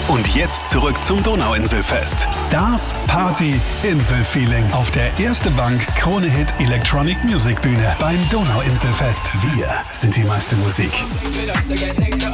Und jetzt zurück zum Donauinselfest. Stars, Party, Inselfeeling auf der Erste Bank Krone Hit Electronic Music Bühne beim Donauinselfest. Wir sind die meiste Musik.